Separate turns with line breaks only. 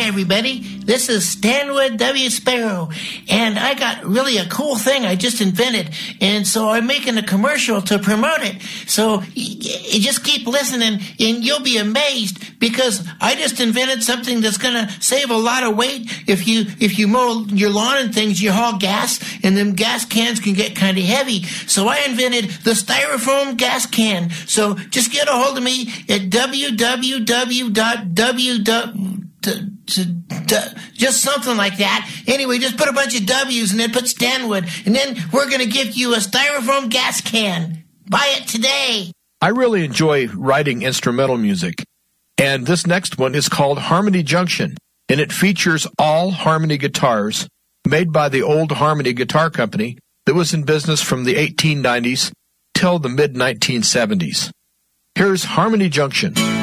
everybody. This is Stanwood W. Sparrow, and I got really a cool thing I just invented, and so I'm making a commercial to promote it. So you just keep listening, and you'll be amazed, because I just invented something that's going to save a lot of weight. If you mow your lawn and things, you haul gas, and them gas cans can get kind of heavy. So I invented the styrofoam gas can. So just get a hold of me at just something like that. Anyway, just put a bunch of W's and then put Stanwood, and then we're going to give you a styrofoam gas can. Buy it today.
I really enjoy writing instrumental music, and this next one is called Harmony Junction, and it features all Harmony guitars made by the old Harmony Guitar Company that was in business from the 1890s till the mid-1970s. Here's Harmony Junction.